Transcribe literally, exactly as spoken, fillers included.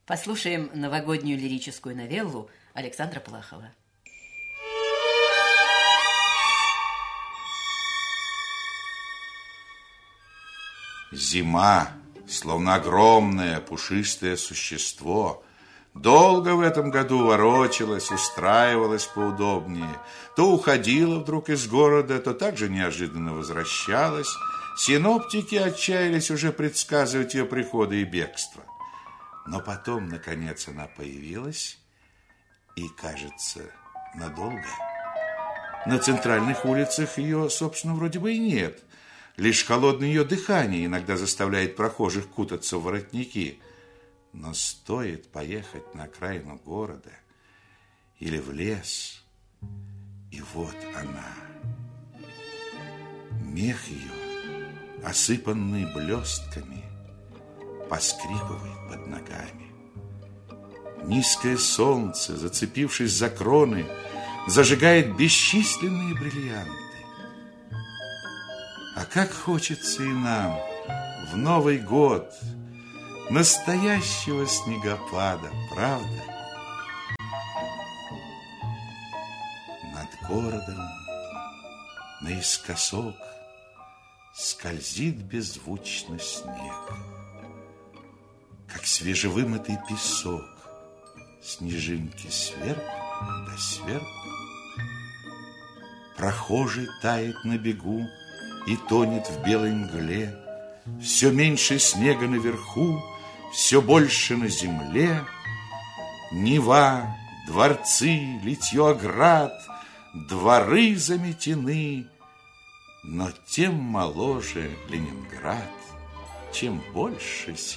Послушаем новогоднюю лирическую новеллу Александра Плахова. Зима, словно огромное пушистое существо, долго в этом году ворочалась, устраивалась поудобнее. То уходила вдруг из города, то также неожиданно возвращалась. Синоптики отчаялись уже предсказывать ее приходы и бегство. Но потом, наконец, она появилась, и, кажется, надолго. На центральных улицах ее, собственно, вроде бы и нет. Лишь холодное ее дыхание иногда заставляет прохожих кутаться в воротники. Но стоит поехать на окраину города или в лес, и вот она. Мех ее, осыпанный блестками, поскрипывает под ногами. Низкое солнце, зацепившись за кроны, зажигает бесчисленные бриллианты. А как хочется и нам в Новый год настоящего снегопада, правда? Над городом наискосок скользит беззвучно снег, как свежевымытый песок. Снежинки сверху да сверху. Прохожий тает на бегу и тонет в белой мгле. Все меньше снега наверху, все больше на земле. Нева, дворцы, литье оград, дворы заметены, но тем моложе Ленинград, чем больше